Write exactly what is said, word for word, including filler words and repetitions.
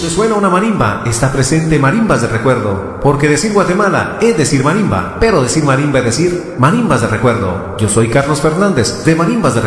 ¿te suena una marimba? Está presente marimbas de recuerdo. Porque decir Guatemala es decir marimba, pero decir marimba es decir marimbas de recuerdo. Yo soy Carlos Fernández, de Marimbas de Recuerdo.